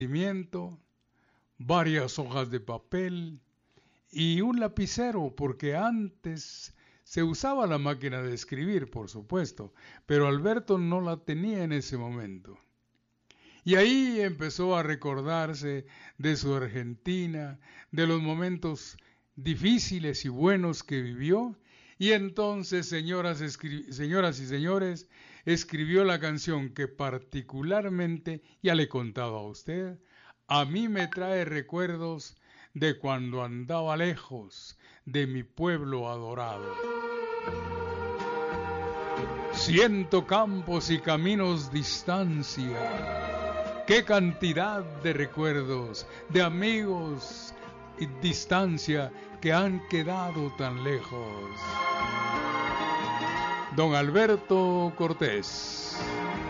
varias hojas de papel y un lapicero, porque antes se usaba la máquina de escribir, por supuesto, pero Alberto no la tenía en ese momento. Y ahí empezó a recordarse de su Argentina, de los momentos difíciles y buenos que vivió. Y entonces, señoras y señores, escribió la canción que particularmente, ya le he contado a usted, a mí me trae recuerdos de cuando andaba lejos de mi pueblo adorado. Siento campos y caminos distancia. Qué cantidad de recuerdos, de amigos y distancia que han quedado tan lejos. Don Alberto Cortés.